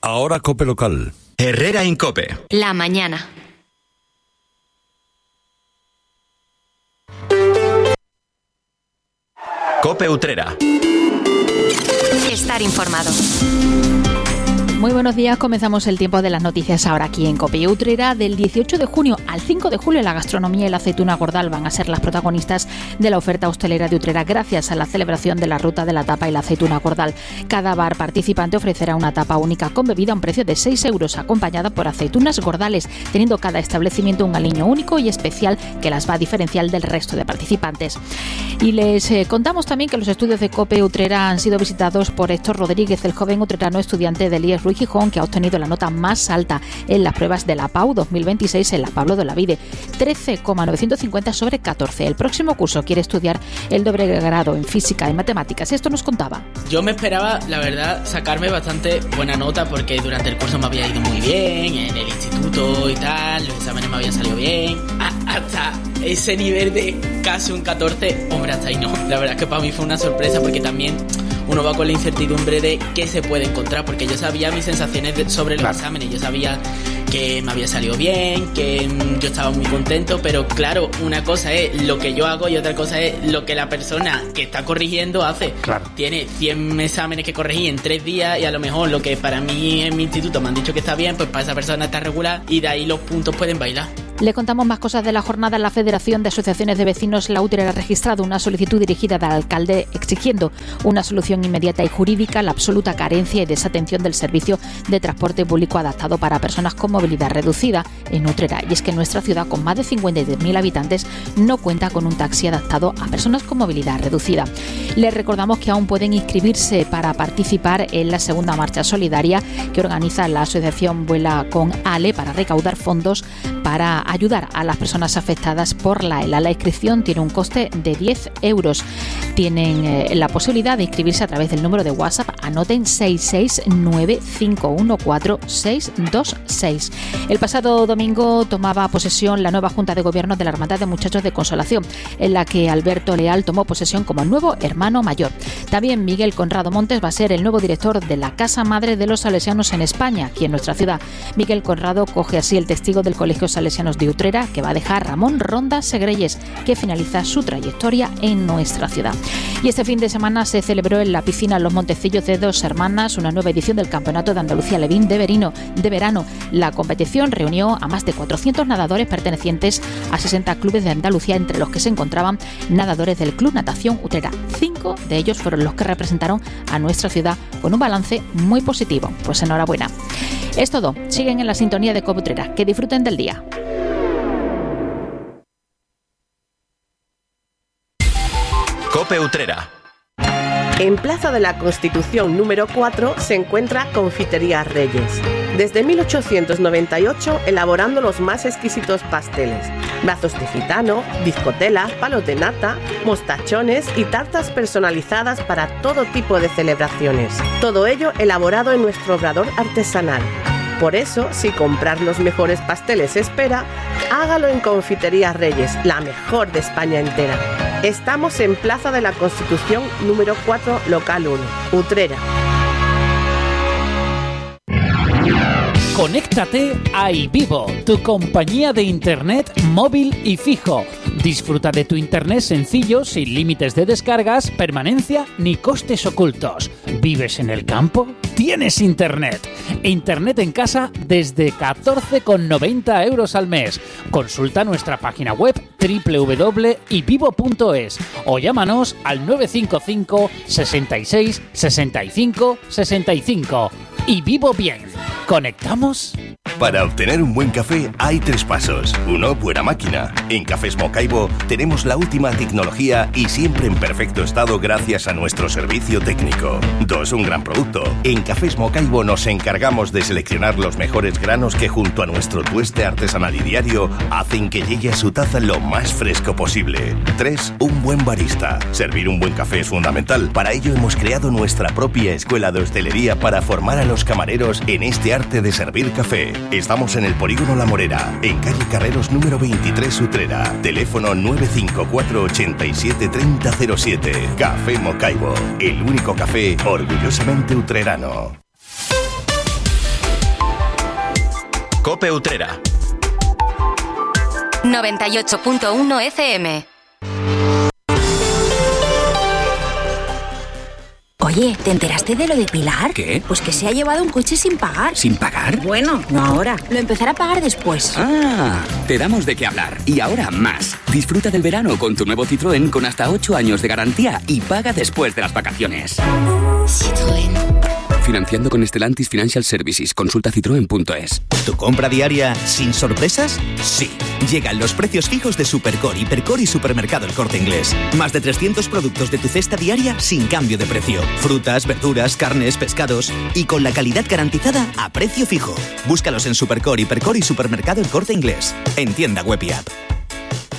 Ahora COPE local. Herrera en COPE. La mañana. COPE Utrera. Estar informado. Muy buenos días, comenzamos el tiempo de las noticias ahora aquí en COPE Utrera. Del 18 de junio al 5 de julio la gastronomía y la aceituna Gordal van a ser las protagonistas de la oferta hostelera de Utrera gracias a la celebración de la ruta de la tapa y la aceituna Gordal. Cada bar participante ofrecerá una tapa única con bebida a un precio de 6 euros acompañada por aceitunas Gordales, teniendo cada establecimiento un aliño único y especial que las va a diferenciar del resto de participantes. Y les contamos también que los estudios de COPE Utrera han sido visitados por Héctor Rodríguez, el joven utrerano estudiante del IES Ruiz Gijón, que ha obtenido la nota más alta en las pruebas de la PAU 2026 en la Pablo de Olavide, 13,950 sobre 14. El próximo curso quiere estudiar el doble grado en física y matemáticas. Esto nos contaba. Yo me esperaba, la verdad, sacarme bastante buena nota porque durante el curso me había ido muy bien, en el instituto y tal, los exámenes me habían salido bien. Hasta ese nivel de casi un 14, hombre, hasta ahí no. La verdad es que para mí fue una sorpresa porque también uno va con la incertidumbre de qué se puede encontrar, porque yo sabía mis sensaciones sobre los exámenes, yo sabía que me había salido bien, que yo estaba muy contento, pero claro, una cosa es lo que yo hago y otra cosa es lo que la persona que está corrigiendo hace. Claro. Tiene 100 exámenes que corregir en 3 días y a lo mejor lo que para mí en mi instituto me han dicho que está bien, pues para esa persona está regular y de ahí los puntos pueden bailar. Le contamos más cosas de la jornada. La Federación de Asociaciones de Vecinos La Utrera ha registrado una solicitud dirigida al alcalde exigiendo una solución inmediata y jurídica a la absoluta carencia y desatención del servicio de transporte público adaptado para personas con movilidad reducida en Utrera. Y es que nuestra ciudad, con más de 53.000 habitantes, no cuenta con un taxi adaptado a personas con movilidad reducida. Les recordamos que aún pueden inscribirse para participar en la segunda marcha solidaria que organiza la asociación Vuela con Ale para recaudar fondos para ayudar a las personas afectadas por la ELA. La inscripción tiene un coste de 10 euros. Tienen la posibilidad de inscribirse a través del número de WhatsApp. Anoten 669514626. El pasado domingo tomaba posesión la nueva Junta de Gobierno de la Hermandad de Muchachos de Consolación, en la que Alberto Leal tomó posesión como nuevo hermano mayor. También Miguel Conrado Montes va a ser el nuevo director de la Casa Madre de los Salesianos en España, aquí en nuestra ciudad. Miguel Conrado coge así el testigo del Colegio Salesianos de Utrera, que va a dejar Ramón Ronda Segreyes, que finaliza su trayectoria en nuestra ciudad. Y este fin de semana se celebró en la piscina Los Montecillos de Dos Hermanas una nueva edición del Campeonato de Andalucía Levín de verano. La competición reunió a más de 400 nadadores pertenecientes a 60 clubes de Andalucía, entre los que se encontraban nadadores del Club Natación Utrera. 5 de ellos fueron los que representaron a nuestra ciudad con un balance muy positivo. Pues enhorabuena. Es todo. Siguen en la sintonía de COPE Utrera. Que disfruten del día. COPE Utrera. En Plaza de la Constitución número 4 se encuentra Confitería Reyes. Desde 1898 elaborando los más exquisitos pasteles, brazos de gitano, bizcotelas, palos de nata, mostachones y tartas personalizadas para todo tipo de celebraciones. Todo ello elaborado en nuestro obrador artesanal. Por eso, si comprar los mejores pasteles espera, hágalo en Confitería Reyes, la mejor de España entera. Estamos en Plaza de la Constitución número 4, local 1, Utrera. Conéctate a iVivo, tu compañía de internet móvil y fijo. Disfruta de tu internet sencillo, sin límites de descargas, permanencia ni costes ocultos. ¿Vives en el campo? ¡Tienes internet! Internet en casa desde 14,90 euros al mes. Consulta nuestra página web www.ivivo.es o llámanos al 955 66 65 65. Y vivo bien. ¿Conectamos? Para obtener un buen café hay 3 pasos. 1, buena máquina. En Cafés Mocaibo tenemos la última tecnología y siempre en perfecto estado gracias a nuestro servicio técnico. 2, un gran producto. En Cafés Mocaibo nos encargamos de seleccionar los mejores granos que junto a nuestro tueste artesanal y diario hacen que llegue a su taza lo más fresco posible. 3, un buen barista. Servir un buen café es fundamental. Para ello hemos creado nuestra propia escuela de hostelería para formar a los camareros en este arte de servir café. Estamos en el Polígono La Morera, en calle Carreros número 23 Utrera. Teléfono 954 87 3007. Café Mocaibo, el único café orgullosamente utrerano. Cope Utrera. 98.1 FM. Oye, ¿te enteraste de lo de Pilar? ¿Qué? Pues que se ha llevado un coche sin pagar. ¿Sin pagar? Bueno, no ahora. Lo empezará a pagar después. Ah, te damos de qué hablar. Y ahora más. Disfruta del verano con tu nuevo Citroën con hasta 8 años de garantía y paga después de las vacaciones. Citroën. Financiando con Stellantis Financial Services. Consulta citroen.es. ¿Tu compra diaria sin sorpresas? Sí. Llegan los precios fijos de Supercore, Hipercore y Supermercado El Corte Inglés. Más de 300 productos de tu cesta diaria sin cambio de precio. Frutas, verduras, carnes, pescados y con la calidad garantizada a precio fijo. Búscalos en Supercore, Hipercore y Supermercado El Corte Inglés. En tienda web y app.